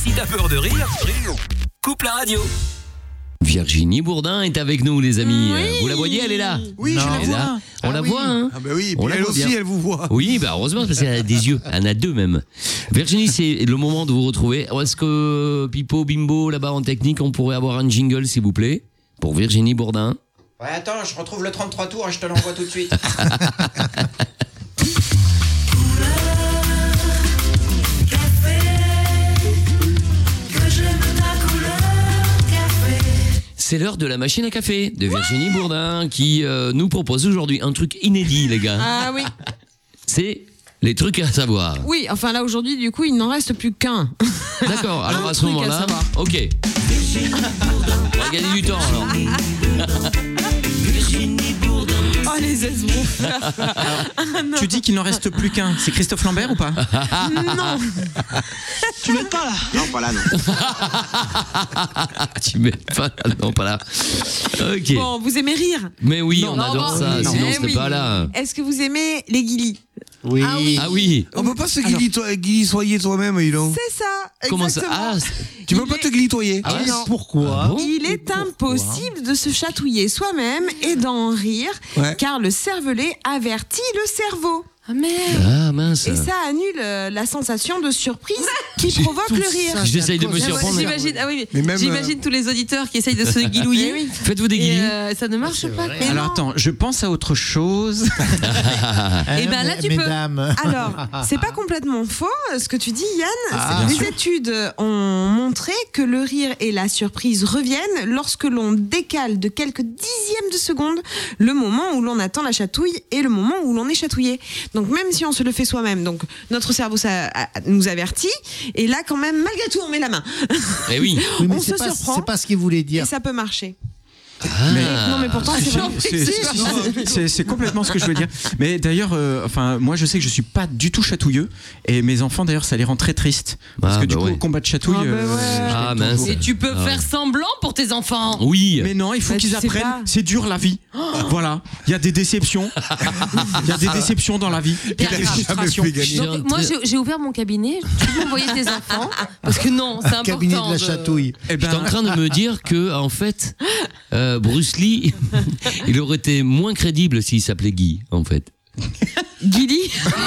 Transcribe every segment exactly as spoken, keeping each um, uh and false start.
si t'as peur de rire, coupe la radio. Virginie Bourdin est avec nous, les amis. Oui. Vous la voyez, elle est là. Oui, Non. je la Elle est vois. là. On Ah la oui. voit, hein. Ah bah oui, On puis la elle voit aussi, bien. elle vous voit. Oui, bah heureusement parce qu'elle a des yeux. Elle en a deux même. Virginie, c'est le moment de vous retrouver. Est-ce que Pipo, Bimbo, là-bas en technique, on pourrait avoir un jingle, s'il vous plaît, pour Virginie Bourdin? Ouais, attends, je retrouve le trente-trois tours et je te l'envoie tout de suite. C'est l'heure de la machine à café de Virginie Bourdin qui euh, nous propose aujourd'hui un truc inédit, les gars. Ah oui. C'est les trucs à savoir. Oui, enfin là aujourd'hui, du coup, il n'en reste plus qu'un. D'accord, alors Un à ce truc à moment-là, savoir. ok. On va gagner du temps alors. Oh les esbroufs. Tu dis qu'il n'en reste plus qu'un. C'est Christophe Lambert ou pas? Non. Tu m'aides pas là? Non, pas là, non. Tu mets pas là, non pas là. Ok. Bon, vous aimez rire? Mais oui, Non, on non, adore bon, ça, oui. sinon Eh c'était oui. pas là. Est-ce que vous aimez les guilis? Oui. Ah oui. Ah oui. On peut pas se glitoyer toi-même, dis donc. C'est ça. Comment ça? Exactement. Ah, c'est- Tu peux Il pas est- te glitoyer. Ah ouais, non. Pourquoi? Ah bon Il est impossible de se chatouiller soi-même et d'en rire, Ouais. car le cervelet avertit le cerveau. Ah merde. Ah mince. Et ça annule euh, la sensation de surprise qui provoque le rire. J'essaye de me surprendre. J'imagine, ah oui, Mais même, j'imagine tous les auditeurs qui essayent de se Eh guilouiller. oui. Faites-vous des Et guillis. euh, ça ne marche pas. Mais Alors non. attends, je pense à autre chose. Eh ben là, tu peux. Mesdames. Alors, c'est pas complètement faux euh, ce que tu dis, Yann. Ah, Les bien études ont montré que le rire et la surprise reviennent lorsque l'on décale de quelques dixièmes de seconde le moment où l'on attend la chatouille et le moment où l'on est chatouillé. Donc même si on se le fait soi-même, donc notre cerveau ça, a- nous avertit, et là quand même, malgré tout, on met la main. Eh oui. Oui, mais on c'est se pas, surprend. c'est pas ce qu'il voulait Et dire. ça peut marcher. Ah. Non mais pourtant, c'est vrai. C'est- C'est c'est complètement ce que je veux dire. Mais d'ailleurs, euh, enfin, moi je sais que je suis pas du tout chatouilleux et mes enfants d'ailleurs ça les rend très tristes parce Ah, que du bah coup ouais. au combat de chatouille. Ah, bah euh, ouais. je Ah, gagne mince. toujours. Et tu peux Ah ouais. faire semblant pour tes enfants. Oui. Mais non, il faut Bah, qu'ils tu sais apprennent. pas. C'est dur la vie. Voilà, il y a des déceptions. Il y a des déceptions dans la vie. Il y a des jamais frustrations. fait gagner. Donc, J'ai un moi, très- j'ai j'ai ouvert mon cabinet. Tu peux m'envoyer tes enfants parce que non, c'est important. Cabinet de la chatouille. Eh Je ben, suis en train de me dire que en fait, euh, Bruce Lee, il aurait été moins crédible s'il s'appelait Guy, en fait. Guili.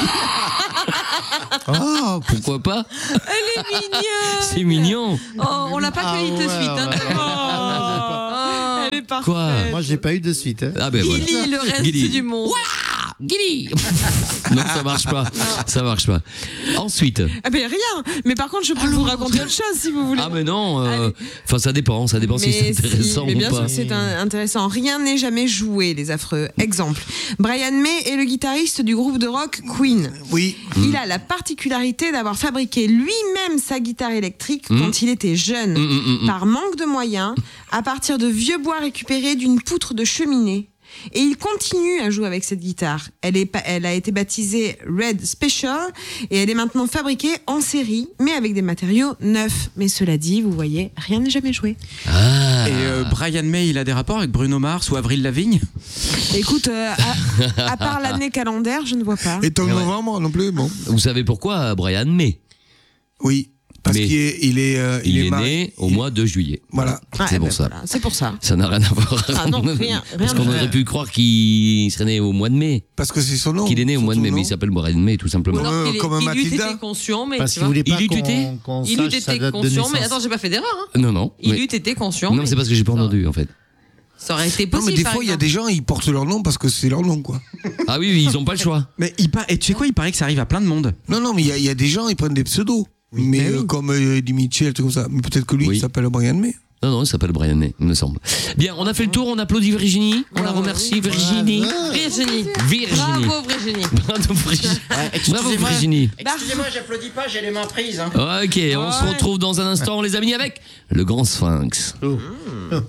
Oh, Pourquoi pas? Elle est mignonne. C'est mignon. Oh, on l'a pas Ah cueillie de ouais, suite. Hein, ouais. Oh. Elle est parfaite. Quoi? moi j'ai pas eu de suite. Hein. Ah ben voilà. Guili, le reste Guili. du monde. Guy. Non, ça marche pas. Ça marche pas. Ensuite. Ah ben rien. Mais par contre, je peux vous raconter autre chose si vous voulez. Ah mais non. euh, Enfin, ça dépend. Ça dépend si c'est Mais si, intéressant mais bien ou pas. sûr, c'est un- intéressant. Rien n'est jamais joué, les affreux. Exemple. Brian May est le guitariste du groupe de rock Queen. Oui. Il a la particularité d'avoir fabriqué lui-même sa guitare électrique quand il était jeune, Mm, mm, mm. par manque de moyens, à partir de vieux bois récupérés d'une poutre de cheminée. Et il continue à jouer avec cette guitare. Elle, est, pa- elle a été baptisée Red Special et elle est maintenant fabriquée en série, mais avec des matériaux neufs. Mais cela dit, vous voyez, rien n'est jamais joué. Ah. Et euh, Brian May, il a des rapports avec Bruno Mars ou Avril Lavigne? Écoute, euh, à, à part l'année calendaire, je ne vois pas. Et Tom Ah ouais. Novembre non plus, bon. Vous savez pourquoi Brian May? Oui. Parce Mais- qu'il est, il est, euh, Il, est, marié. né au Il- mois de juillet. Voilà. Ah, c'est eh pour ben ça. voilà, c'est pour ça. Ça n'a rien à voir. Ah non, rien, Parce rien qu'on de aurait rien. pu croire qu'il serait né au mois de mai. Parce que c'est son nom. Qu'il est né au mois de mai, surtout, mais il non s'appelle Brian May tout simplement. Ou alors Euh, qu'il est- comme il eût Mathilda. été conscient, mais Parce tu qu'il vois, voulait pas Il eût été qu'on qu'on il eût sache sa été date de conscient, mais naissance. attends, j'ai pas fait d'erreur. Hein. Non, non. Il mais- eût été conscient. Non, mais c'est parce que j'ai pas entendu en fait. Ça aurait été Non, possible. mais des par fois, il y a exemple. des gens, ils portent leur nom parce que c'est leur nom, quoi. Ah oui, oui, ils ont pas le choix. Mais il par... Et tu sais quoi, il paraît que ça arrive à plein de monde. Ah Non, non, mais il y, a- il y a des gens, ils prennent des pseudos. mais Eh euh, oui. comme euh, Eddie Mitchell, tout comme ça. Mais peut-être que lui, Oui. il s'appelle Brian May. Non, non, il s'appelle Brian May, il me semble. Bien, on a fait le tour, on applaudit Virginie. On la remercie, Virginie. Virginie. Virginie. Bravo, Virginie. Bravo, Virginie. Bravo, excusez-moi. Virginie. Excusez-moi, j'applaudis pas, j'ai les mains prises. Hein. Ok, on se retrouve dans un instant, les amis, avec le grand sphinx.